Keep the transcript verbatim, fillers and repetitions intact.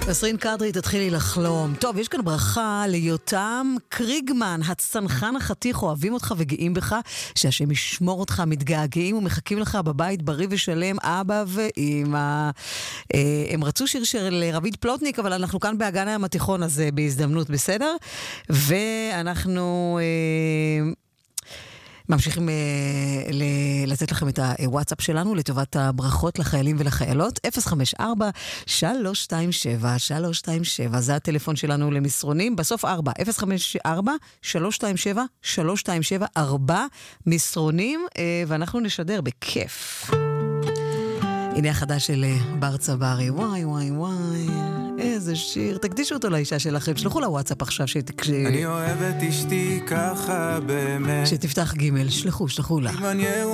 נסרין קדרי, תתחילי לחלום. טוב, יש כאן ברכה ליותם קריגמן, הצנחן החתיך, אוהבים אותך וגאים בך, שהשם ישמור אותך, מתגעגעים ומחכים לך בבית בריא ושלם, אבא ואמא. הם רצו שיר של רביד פלוטניק, אבל אנחנו כאן באגן הים התיכון, אז בהזדמנות, בסדר? ואנחנו ממשיכים לתת לכם את הוואטסאפ שלנו לטובת הברכות לחיילים ולחיילות. אפס חמש ארבע שלוש שתיים שבע שלוש שתיים שבע, זה הטלפון שלנו למסרונים. בסוף ארבע, אפס חמש ארבע שלוש שתיים שבע שלוש שתיים שבע, ארבע מסרונים, ואנחנו נשדר בכיף. הנה החדש של בר צברי. וואי וואי וואי, איזה שיר. תקדישו אותו לאישה שלכם, שלחו לה וואטסאפ עכשיו שתקש... אני אוהבת אשתי ככה באמת, שתפתח ג', שלחו, שלחו לה.